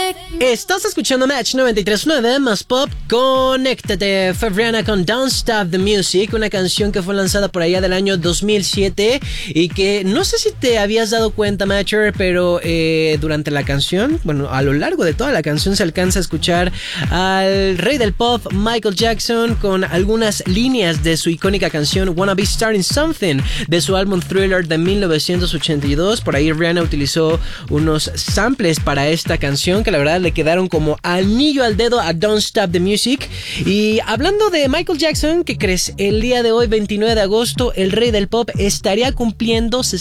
Estás escuchando Match 93.9 más pop. Conéctate. Fue Rihanna con Don't Stop the Music, una canción que fue lanzada por allá del año 2007 y que no sé si te habías dado cuenta, Matcher, pero durante la canción, bueno, a lo largo de toda la canción se alcanza a escuchar al rey del pop, Michael Jackson, con algunas líneas de su icónica canción Wanna Be Starting Something de su álbum Thriller de 1982. Por ahí Rihanna utilizó unos samples para esta canción que la verdad le quedaron como anillo al dedo a Don't Stop the Music. Y hablando de Michael Jackson, ¿qué crees? El día de hoy, 29 de agosto, el rey del pop estaría cumpliendo